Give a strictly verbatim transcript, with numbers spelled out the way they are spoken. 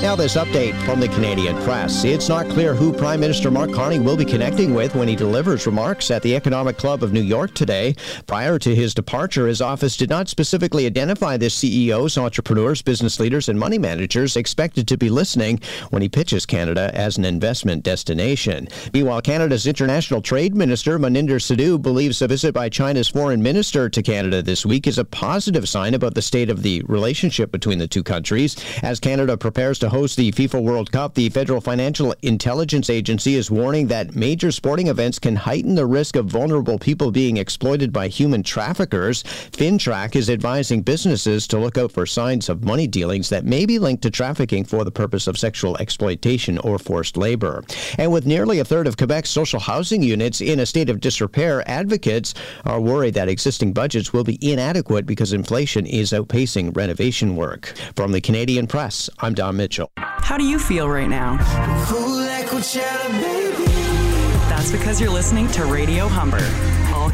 Now this update from the Canadian Press. It's not clear who Prime Minister Mark Carney will be connecting with when he delivers remarks at the Economic Club of New York today. Prior to his departure, his office did not specifically identify the C E Os, entrepreneurs, business leaders, and money managers expected to be listening when he pitches Canada as an investment destination. Meanwhile, Canada's International Trade Minister, Maninder Sidhu, believes a visit by China's foreign minister to Canada this week is a positive sign about the state of the relationship between the two countries. As Canada prepares to host the FIFA World Cup, the Federal Financial Intelligence Agency is warning that major sporting events can heighten the risk of vulnerable people being exploited by human traffickers. FinTrack is advising businesses to look out for signs of money dealings that may be linked to trafficking for the purpose of sexual exploitation or forced labor. And with nearly a third of Quebec's social housing units in a state of disrepair, advocates are worried that existing budgets will be inadequate because inflation is outpacing renovation work. From the Canadian Press, I'm Don Mitchell. How do you feel right now? That's because you're listening to Radio Humber.